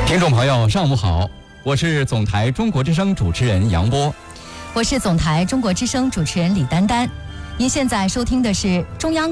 听众朋友，上午好，我是总台中国之声主持人杨波， 我是总台中国之声主持人李丹丹。您现在收听的是中央